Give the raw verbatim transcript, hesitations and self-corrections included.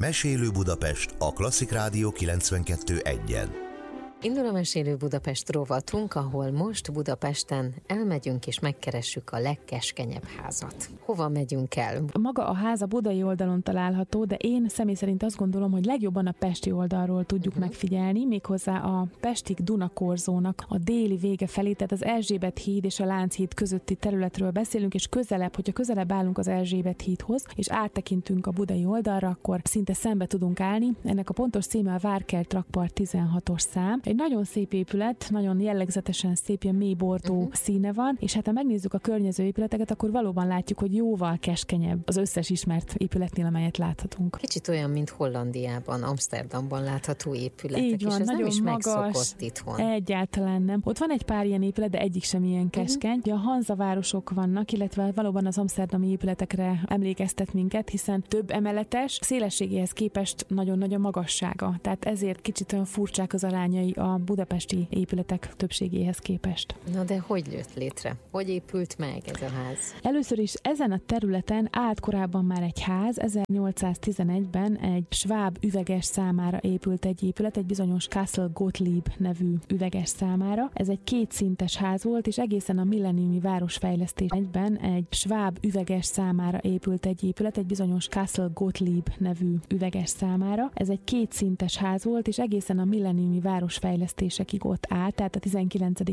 Mesélő Budapest a Klasszik Rádió kilencvenkettő egyen. Indul a Mesélő Budapest rovatunk, ahol most Budapesten elmegyünk és megkeressük a legkeskenyebb házat. Hova megyünk el? Maga a ház a budai oldalon található, de én személy szerint azt gondolom, hogy legjobban a pesti oldalról tudjuk uh-huh. megfigyelni, méghozzá a Pestik-Dunakorzónak a déli vége felé, tehát az Erzsébet híd és a Lánchíd közötti területről beszélünk, és közelebb, hogyha közelebb állunk az Erzsébet hídhoz, és áttekintünk a budai oldalra, akkor szinte szembe tudunk állni. Ennek a pontos címe a Várkert rakpart tizenhatos szám. Egy nagyon szép épület, nagyon jellegzetesen szép, ilyen mélybordó uh-huh. színe van, és hát ha megnézzük a környező épületeket, akkor valóban látjuk, hogy jóval keskenyebb az összes ismert épületnél, amelyet láthatunk. Kicsit olyan, mint Hollandiában, Amsterdamban látható épületek, így van, és ez nagyon nem is magas, megszokott itthon. Egyáltalán nem. Ott van egy pár ilyen épület, de egyik sem ilyen keskeny. Uh-huh. A Hanzavárosok vannak, illetve valóban az amszterdami épületekre emlékeztet minket, hiszen több emeletes, szélességéhez képest nagyon nagy a magassága. Tehát ezért kicsit olyan furcsák az arányai a budapesti épületek többségéhez képest. Na de hogy jött létre? Hogy épült meg ez a ház? Először is ezen a területen állt korábban már egy ház, ezernyolcszáztizenegyben egy sváb üveges számára épült egy épület, egy bizonyos Castle Gottlieb nevű üveges számára. Ez egy kétszintes ház volt, és egészen a milleniumi városfejlesztés egyben egy sváb üveges számára épült egy épület, egy bizonyos Castle Gottlieb nevű üveges számára. Ez egy kétszintes ház volt, és egészen a milleniumi városfejlesztésekig ott állt, tehát a tizenkilencedik